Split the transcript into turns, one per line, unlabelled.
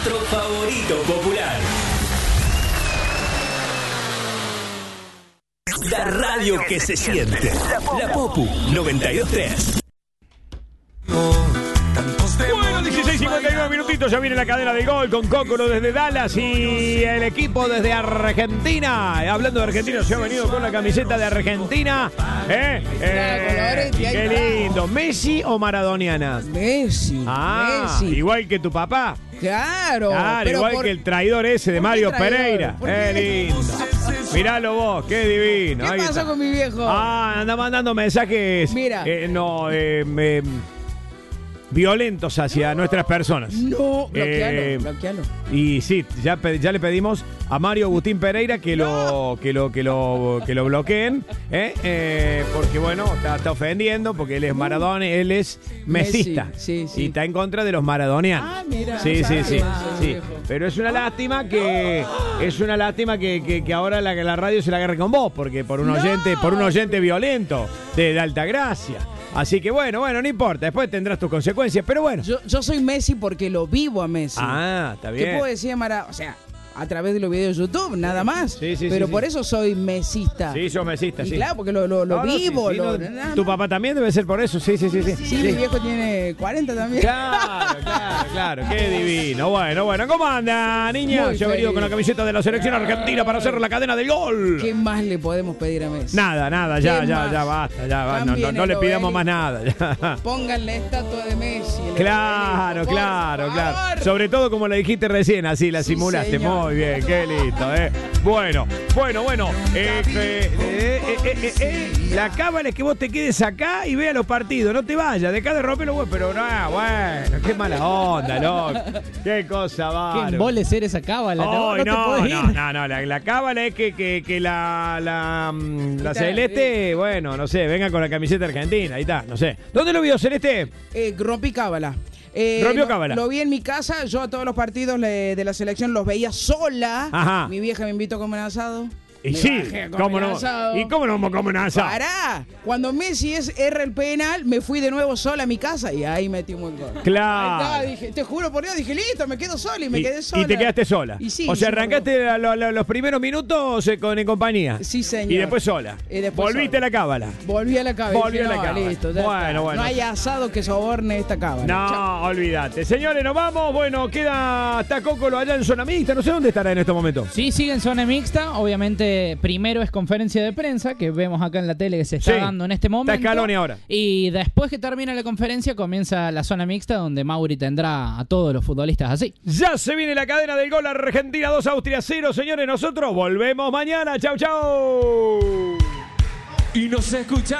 nuestro favorito popular. La radio que se siente. La Popu 92.3.
Bueno, 16:59 minutitos, ya viene la cadena del gol con Cócoro desde Dallas y el equipo desde Argentina. Hablando de Argentina, se ha venido con la camiseta de Argentina. Qué lindo. ¿Messi o maradoniana?
Messi.
Igual que tu papá.
Claro.
Igual que el traidor ese de Mario Pereira. Qué lindo. Miralo vos, qué divino.
¿Qué pasó con mi viejo?
Anda mandando mensajes.
Mira.
Violentos hacia nuestras personas.
No, bloquealo.
Y sí, ya le pedimos a Mario Agustín Pereira que lo bloqueen, porque bueno, está ofendiendo, porque él es Maradona, él es mesista.
Sí.
Y está en contra de los maradonianos.
Mira.
Sí. Pero es una lástima que ahora la radio se la agarre con vos, porque por un oyente violento de Altagracia. Así que bueno, no importa. Después tendrás tus consecuencias, pero bueno.
Yo soy Messi porque lo vivo a Messi.
Está bien.
¿Qué puedo decir, Mara? O sea, a través de los videos de YouTube, nada más.
Sí,
pero por eso soy mesista.
Sí, sos mesista,
y
sí.
claro, porque lo vivo.
Tu papá también debe ser por eso, sí.
Sí, mi viejo tiene 40 también.
Claro, qué divino. Bueno, ¿cómo anda, niña? Yo he venido con la camiseta de la selección argentina para hacer la cadena del gol.
¿Qué más le podemos pedir a Messi?
Nada, ya basta. No le pidamos más nada. Ya.
Pónganle estatua de Messi.
Claro. Sobre todo como le dijiste recién, así la simulaste.
Señor.
Muy bien, qué lindo, Bueno. La cábala es que vos te quedes acá y veas los partidos. No te vayas, dejá de romper los huevos. Pero bueno, qué mala onda, loco. Qué cosa bárbara.
Qué embole ser esa cábala, ¿no?
No, la cábala es que la Celeste, bueno, no sé, venga con la camiseta argentina, ahí está, no sé. ¿Dónde lo vio, Celeste?
Rompí cábala.
Rompió cábala.
Lo vi en mi casa, yo a todos los partidos de la selección los veía sola.
Ajá.
Mi vieja me invitó a comer asado.
Y sí, ¿cómo no? ¿Y cómo no vamos a comer asado?
Pará, cuando Messi erra el penal, me fui de nuevo sola a mi casa y ahí metí un buen gol.
Claro.
Dije, te juro por Dios, dije, listo, me quedo sola y me quedé sola.
Y te quedaste sola.
Y sí,
o sea, arrancaste los primeros minutos en compañía.
Sí, señor.
Y después sola. Volviste a la cábala.
Volví a la cábala. Listo,
bueno.
No hay asado que soborne esta cábala.
No, olvídate. Señores, nos vamos. Bueno, está Cócolo allá en zona mixta. No sé dónde estará en estos momentos.
Sí, sigue en zona mixta. Obviamente, primero es conferencia de prensa, que vemos acá en la tele que se está dando en este momento.
Está Scaloni ahora.
Y después que termina la conferencia, comienza la zona mixta, donde Mauri tendrá a todos los futbolistas así.
Ya se viene la cadena del gol. Argentina 2, Austria 0. Señores, nosotros volvemos mañana. Chau.
Y nos escucha.